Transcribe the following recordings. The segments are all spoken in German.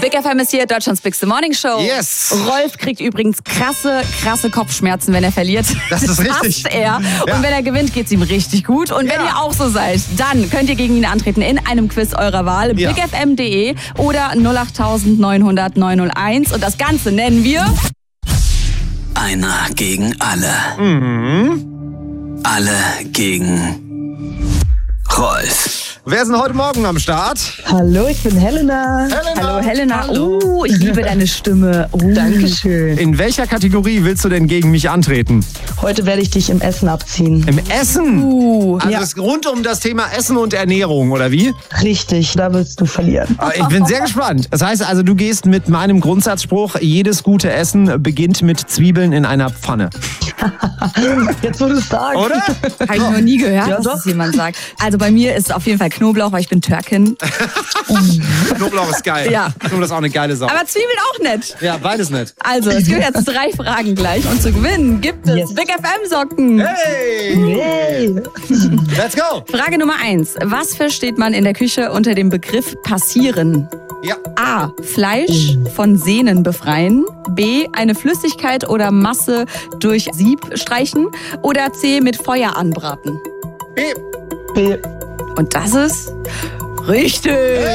Big FM ist hier, Deutschlands Bigste Morning Show. Yes. Rolf kriegt übrigens krasse Kopfschmerzen, wenn er verliert. Das ist richtig. Hasst er. Und wenn er gewinnt, geht's ihm richtig gut. Und wenn ihr auch so seid, dann könnt ihr gegen ihn antreten in einem Quiz eurer Wahl. Ja. bigfm.de oder 08900 901. Und das Ganze nennen wir... Einer gegen alle. Alle gegen Rolf. Wer ist denn heute Morgen am Start? Hallo, ich bin Helena. Hallo Helena. Ich liebe deine Stimme. Dankeschön. In welcher Kategorie willst du denn gegen mich antreten? Heute werde ich dich im Essen abziehen. Im Essen? Also Ja. es ist rund um das Thema Essen und Ernährung, oder wie? Richtig, da wirst du verlieren. Ich bin sehr gespannt. Das heißt also, du gehst mit meinem Grundsatzspruch, jedes gute Essen beginnt mit Zwiebeln in einer Pfanne. Jetzt, wo du es sagst. Oder? Habe ich noch nie gehört, Ja, dass doch. das jemand sagt. Also bei mir ist es auf jeden Fall Knoblauch, weil ich bin Türkin. Knoblauch ist geil. Ja. Knoblauch ist auch eine geile Sache. Aber Zwiebeln auch nett. Ja, beides nett. Also, es gibt jetzt 3 Fragen gleich. Und zu gewinnen gibt es Yes. Big FM-Socken. Hey! Hey. Let's go! Frage Nummer 1. Was versteht man in der Küche unter dem Begriff passieren? Ja. A. Fleisch von Sehnen befreien. B. Eine Flüssigkeit oder Masse durch Sieb streichen. Oder C. Mit Feuer anbraten. Hey. B. Und das ist richtig.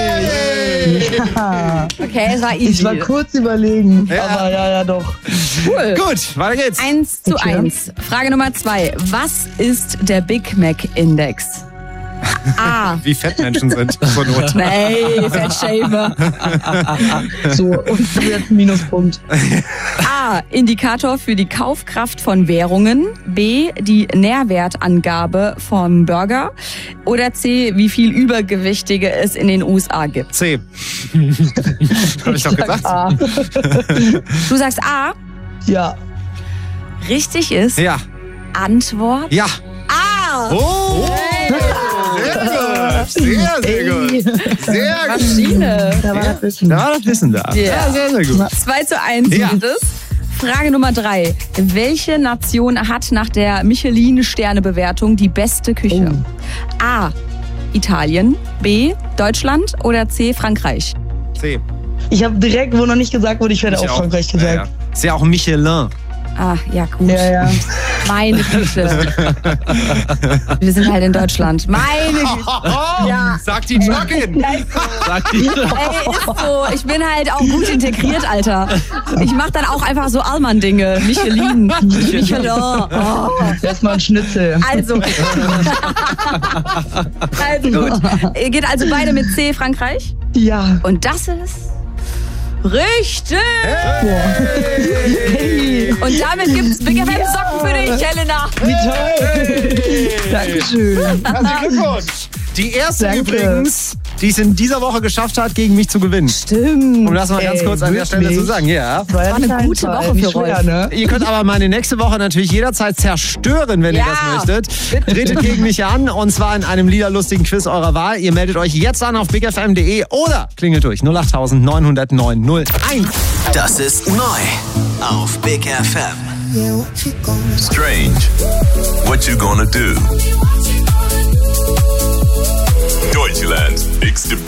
Okay, es war easy. Ich war kurz überlegen, Ja. aber ja, doch. Cool. Gut, weiter geht's. 1:1. Frage Nummer 2. Was ist der Big Mac Index? A. Wie fett Menschen sind. Zur Not. Nee, Fettshamer. So, und jetzt Minuspunkt. A. Indikator für die Kaufkraft von Währungen. B. Die Nährwertangabe vom Burger. Oder C. Wie viel Übergewichtige es in den USA gibt. C. Hab ich doch gesagt. A. Du sagst A. Ja. Richtig ist Ja. Antwort Ja. A. Oh! Sehr, sehr gut. Sehr gut. Maschine. Da war das Wissen. Da war das Wissen da. Ja. Sehr, sehr gut. 2:1 Ja. gibt es. Frage Nummer 3. Welche Nation hat nach der Michelin-Sterne-Bewertung die beste Küche? A. Italien, B. Deutschland oder C. Frankreich? C. Ich habe direkt, wo noch nicht gesagt wurde, ich werde Ich auch Frankreich Ja, gesagt. ja. Ist ja auch Michelin. Ah, ja gut. Ja. Meine Güte. Wir sind halt in Deutschland. Meine Güte. Ja. Sagt die Türkin. Sagt die Ey, ist so. Ich bin halt auch gut integriert, Alter. Ich mach dann auch einfach so Allmann-Dinge. Michelin. Michelin. Oh. Erstmal ein Schnitzel. Also. Also gut. Ihr geht also beide mit C, Frankreich. Ja. Und das ist richtig. Und damit gibt's Big FM Socken für dich, Helena. Wie toll. Dankeschön. Herzlichen Glückwunsch. Die erste Danke. übrigens, die es in dieser Woche geschafft hat, gegen mich zu gewinnen. Stimmt. Um das mal ganz kurz an der Stelle zu sagen. Ja. War eine nicht gute einfach, Woche nicht für schwer, Rolf. ne? Ihr könnt aber meine nächste Woche natürlich jederzeit zerstören, wenn ihr Ja, das möchtet. Tretet gegen mich an und zwar in einem liederlustigen Quiz eurer Wahl. Ihr meldet euch jetzt an auf bigfm.de oder klingelt durch 08000 900 901. Das ist neu auf Big FM. Strange. What you gonna do? Deutschland's bigste